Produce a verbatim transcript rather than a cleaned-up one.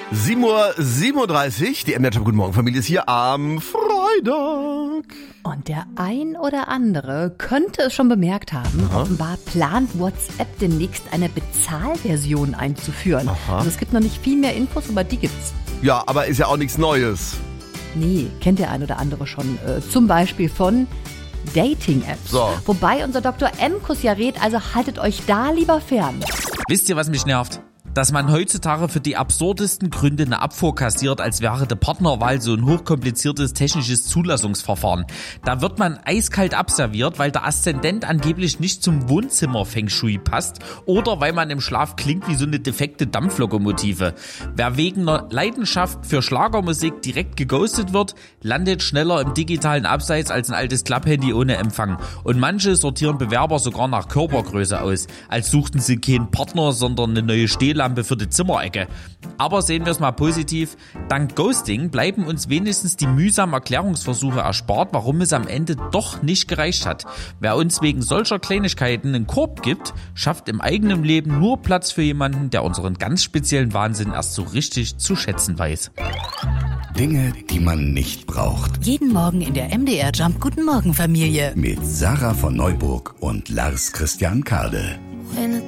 sieben Uhr siebenunddreißig, die M D R Guten Morgen Familie ist hier am Freitag. Und der ein oder andere könnte es schon bemerkt haben, Aha. offenbar plant WhatsApp demnächst eine Bezahlversion einzuführen. Aha. Also es gibt noch nicht viel mehr Infos, aber die gibt's. Ja, aber ist ja auch nichts Neues. Nee, kennt der ein oder andere schon. Äh, zum Beispiel von Dating-Apps. So. Wobei unser Doktor Emkus ja rät, also haltet euch da lieber fern. Wisst ihr, was mich nervt? Dass man heutzutage für die absurdesten Gründe eine Abfuhr kassiert, als wäre die Partnerwahl so ein hochkompliziertes technisches Zulassungsverfahren. Da wird man eiskalt abserviert, weil der Aszendent angeblich nicht zum Wohnzimmer-Feng Shui passt oder weil man im Schlaf klingt wie so eine defekte Dampflokomotive. Wer wegen einer Leidenschaft für Schlagermusik direkt geghostet wird, landet schneller im digitalen Abseits als ein altes Klapphandy ohne Empfang. Und manche sortieren Bewerber sogar nach Körpergröße aus, als suchten sie keinen Partner, sondern eine neue Stehlampe für die Zimmerecke. Aber sehen wir es mal positiv, dank Ghosting bleiben uns wenigstens die mühsamen Erklärungsversuche erspart, warum es am Ende doch nicht gereicht hat. Wer uns wegen solcher Kleinigkeiten einen Korb gibt, schafft im eigenen Leben nur Platz für jemanden, der unseren ganz speziellen Wahnsinn erst so richtig zu schätzen weiß. Dinge, die man nicht braucht. Jeden Morgen in der M D R Jump Guten Morgen Familie. Mit Sarah von Neuburg und Lars Christian Kade. When the